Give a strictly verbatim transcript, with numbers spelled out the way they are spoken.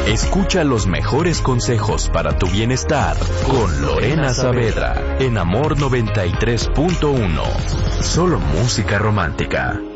Escucha los mejores consejos para tu bienestar con Lorena Saavedra en Amor noventa y tres punto uno. Solo música romántica.